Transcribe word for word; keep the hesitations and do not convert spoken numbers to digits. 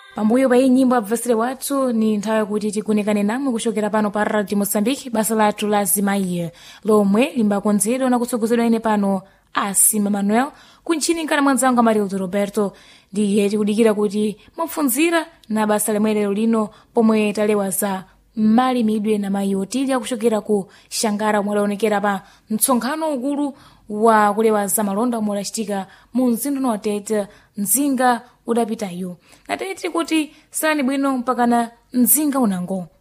Pambuyo pa iyi nyimbo abvesere wathu ni nthawi yakuti tikuonekane namwe kuchokera pano pa Radio Mozambique, basa lathu la zimayi lomwe limbakonzedwa na kutsogozedwa ine pano Asima Manuel kunchini nkana mwanzangu Amarildo Roberto. Ndiye tikudikira kuti mwapfunzira na basa lemwe lero lino pomwe talewa za malimidwe na mayi Otilia kuchokera ku Shangara omwe laonekera pa mtsonkhano ukulu wa kulewa za malonda omwe lachitika mu mzindu wa Tete mzinga udapitayo. Natete kuti sani bwino mpakana mzinga unango.